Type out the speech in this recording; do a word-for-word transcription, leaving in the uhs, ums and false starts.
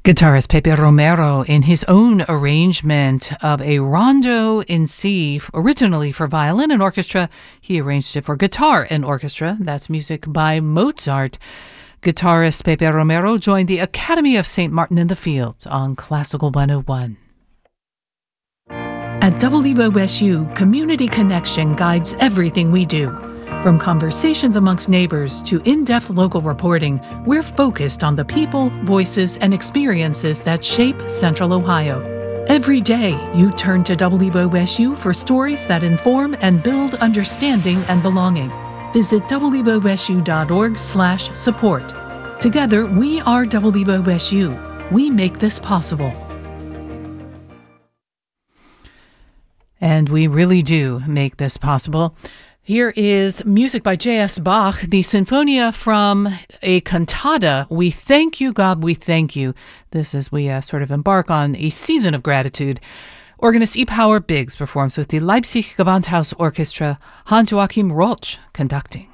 Guitarist Pepe Romero in his own arrangement of a rondo in C, originally for violin and orchestra. He arranged it for guitar and orchestra. That's music by Mozart. Guitarist Pepe Romero joined the Academy of Saint Martin in the Fields on Classical one oh one. At W O S U, Community Connection guides everything we do. From conversations amongst neighbors to in-depth local reporting, we're focused on the people, voices, and experiences that shape Central Ohio. Every day, you turn to W O S U for stories that inform and build understanding and belonging. Visit W O S U dot org slash support. Together, we are W O S U. We make this possible. And we really do make this possible. Here is music by J S Bach, the Sinfonia from a cantata, We Thank You, God, We Thank You. This is we uh, sort of embark on a season of gratitude. Organist E. Power Biggs performs with the Leipzig Gewandhaus Orchestra, Hans-Joachim Rolch conducting.